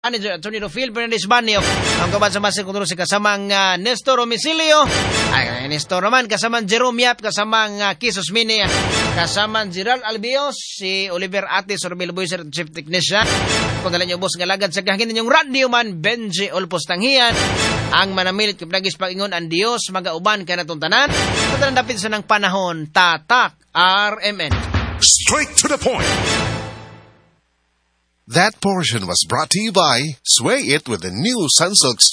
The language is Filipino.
Manager Attorney Phil Fernandez Banyo ang kaban sa masin kung si kasamang Nestor Romicilio ay Nestor naman kasamang Jerome Yap kasamang Kisos Mini kasamang Gerald Albios si Oliver Atis Ormil Boyser Chief Technician kung dala nyo boss galagad sa kahingin ninyong radio man Benji Olpos Tanghian ang manamilit kiplagis pagingon ang Dios magauban ka natuntanan kung dapit sa ng panahon tatak RMN Straight to the point. That portion was brought to you by Sway It with the new Sunsilk